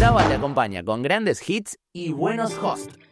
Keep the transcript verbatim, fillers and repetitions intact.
Java te acompaña con grandes hits y buenos hosts.